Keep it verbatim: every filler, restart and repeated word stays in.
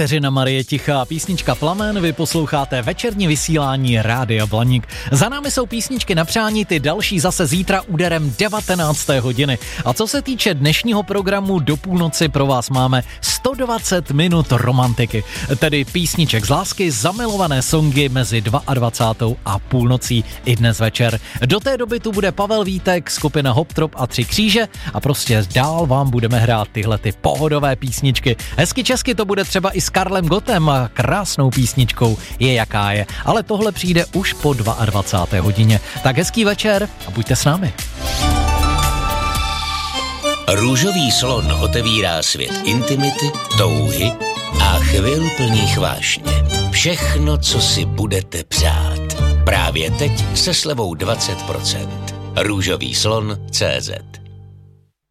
Kateřina Marie Tichá, písnička Plamen, vy posloucháte večerní vysílání Rádia Blaník. Za námi jsou písničky na přání, ty další zase zítra úderem devatenácté hodiny. A co se týče dnešního programu, do půlnoci pro vás máme sto dvacet minut romantiky, tedy písniček z lásky, zamilované songy mezi dvacátou druhou a půlnocí i dnes večer. Do té doby tu bude Pavel Vítek, skupina Hop Trop a Tři kříže a prostě dál vám budeme hrát tyhle ty pohodové písničky. Hezky česky to bude třeba i s Karlem Gottem a krásnou písničkou Je jaká je, ale tohle přijde už po dvacáté druhé hodině. Tak hezký večer a buďte s námi. Růžový slon otevírá svět intimity, touhy a chvil plných vášně. Všechno, co si budete přát. Právě teď se slevou dvacet procent. Růžový slon tečka cé zet